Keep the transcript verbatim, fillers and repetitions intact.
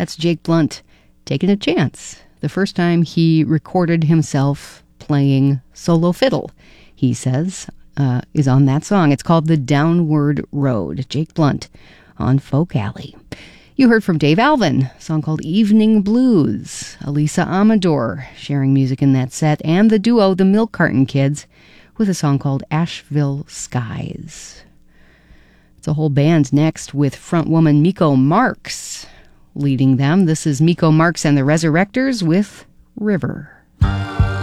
That's Jake Blount taking a chance. The first time he recorded himself playing solo fiddle, he says, uh, is on that song. It's called The Downward Road. Jake Blount on Folk Alley. You heard from Dave Alvin, a song called Evening Blues. Elisa Amador sharing music in that set, and the duo The Milk Carton Kids with a song called Asheville Skies. It's a whole band next with frontwoman Miko Marks leading them. This is Miko Marks and the Resurrectors with River.